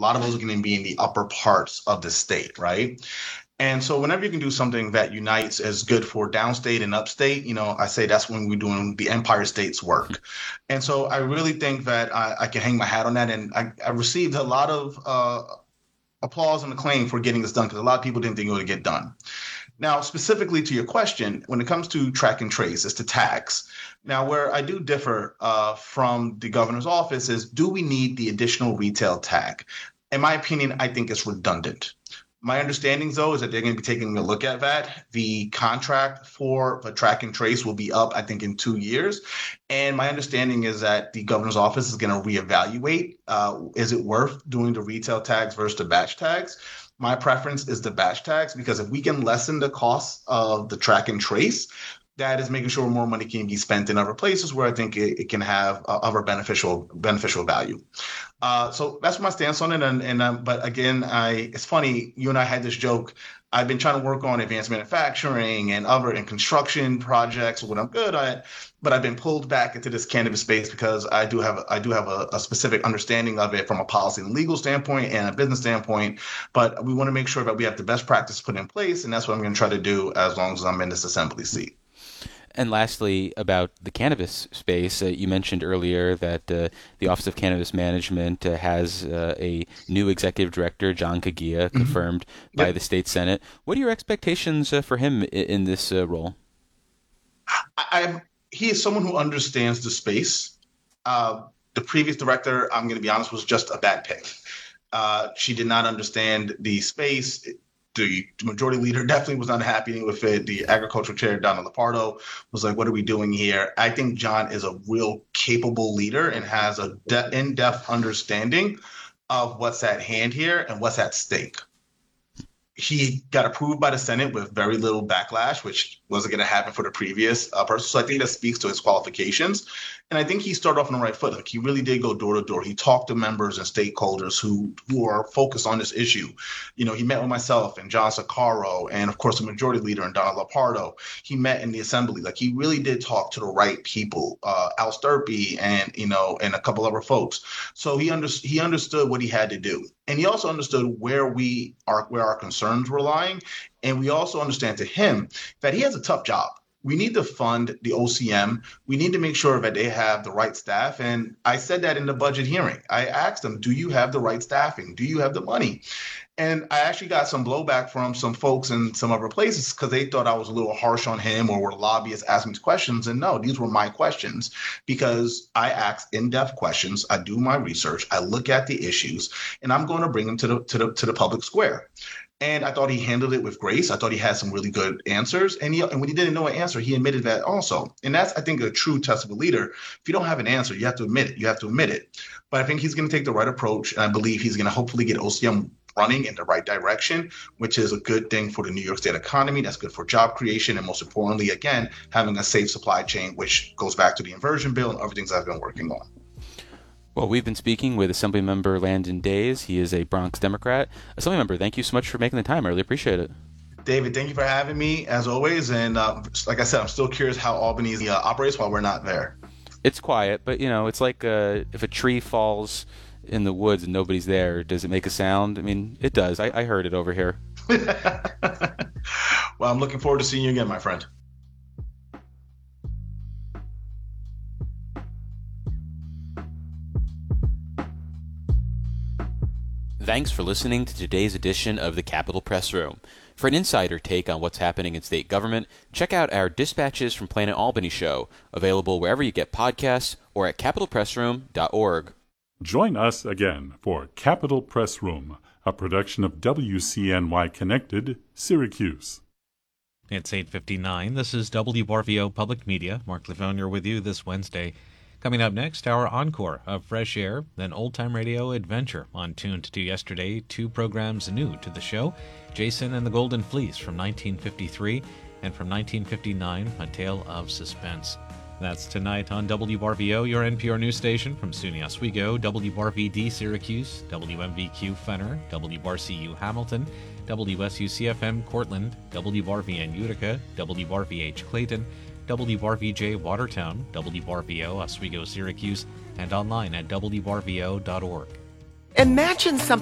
lot of those are going to be in the upper parts of the state, right? And so whenever you can do something that unites as good for downstate and upstate, I say that's when we're doing the Empire State's work. And so I really think that I can hang my hat on that. And I received a lot of applause and acclaim for getting this done because a lot of people didn't think it would get done. Now, specifically to your question, when it comes to track and trace, it's the tags. Now, where I do differ from the governor's office is, do we need the additional retail tag? In my opinion, I think it's redundant. My understanding, though, is that they're going to be taking a look at that. The contract for track and trace will be up, I think, in 2 years. And my understanding is that the governor's office is going to reevaluate, is it worth doing the retail tags versus the batch tags? My preference is the batch tags, because if we can lessen the cost of the track and trace, that is making sure more money can be spent in other places where I think it can have other beneficial value. So that's my stance on it. But again, it's funny, you and I had this joke. I've been trying to work on advanced manufacturing and construction projects, what I'm good at, but I've been pulled back into this cannabis space because I do have a specific understanding of it from a policy and legal standpoint and a business standpoint. But we want to make sure that we have the best practice put in place, and that's what I'm going to try to do as long as I'm in this assembly seat. And lastly, about the cannabis space, you mentioned earlier that the Office of Cannabis Management has a new executive director, John Kagia, confirmed by the state Senate. What are your expectations for him in this role? He is someone who understands the space. The previous director, I'm going to be honest, was just a bad pick. She did not understand the space. The majority leader definitely was not happy with it. The agricultural chair, Donna Lapardo, was like, what are we doing here? I think John is a real capable leader and has a in-depth understanding of what's at hand here and what's at stake. He got approved by the Senate with very little backlash, which wasn't going to happen for the previous person. So I think that speaks to his qualifications. And I think he started off on the right foot. Like, he really did go door to door. He talked to members and stakeholders who are focused on this issue. He met with myself and John Sakaro and, of course, the majority leader and Donna Lapardo. He met in the assembly. Like, he really did talk to the right people, Al Sturpey and a couple other folks. So he understood what he had to do. And he also understood where our concerns were lying. And we also understand to him that he has a tough job. We need to fund the OCM. We need to make sure that they have the right staff. And I said that in the budget hearing. I asked them, do you have the right staffing? Do you have the money? And I actually got some blowback from some folks in some other places because they thought I was a little harsh on him or were lobbyists asking me questions. And no, these were my questions because I ask in-depth questions. I do my research. I look at the issues, and I'm going to bring them to the public square. And I thought he handled it with grace. I thought he had some really good answers. And when he didn't know an answer, he admitted that also. And that's, I think, a true test of a leader. If you don't have an answer, you have to admit it. But I think he's going to take the right approach. And I believe he's going to hopefully get OCM running in the right direction, which is a good thing for the New York State economy. That's good for job creation. And most importantly, again, having a safe supply chain, which goes back to the inversion bill and other things I've been working on. Well, we've been speaking with Assemblymember Landon Days. He is a Bronx Democrat. Assemblymember, thank you so much for making the time. I really appreciate it. David, thank you for having me, as always. And like I said, I'm still curious how Albany operates while we're not there. It's quiet, but, it's like if a tree falls in the woods and nobody's there, does it make a sound? I mean, it does. I heard it over here. Well, I'm looking forward to seeing you again, my friend. Thanks for listening to today's edition of the Capitol Press Room. For an insider take on what's happening in state government, check out our Dispatches from Planet Albany show, available wherever you get podcasts or at capitolpressroom.org. Join us again for Capitol Press Room, a production of WCNY Connected, Syracuse. It's 8:59. This is WRVO Public Media. Mark Livonia with you this Wednesday. Coming up next, our encore of Fresh Air, then Old Time Radio Adventure on Tuned to Yesterday, two programs new to the show, Jason and the Golden Fleece from 1953, and from 1959, A Tale of Suspense. That's tonight on WRVO, your NPR news station from SUNY Oswego, WRVD Syracuse, WMVQ Fenner, WRCU Hamilton, WSUCFM Cortland, WRVN Utica, WRVH Clayton, WRVJ Watertown, WRVO Oswego Syracuse, and online at WRVO.org. Imagine something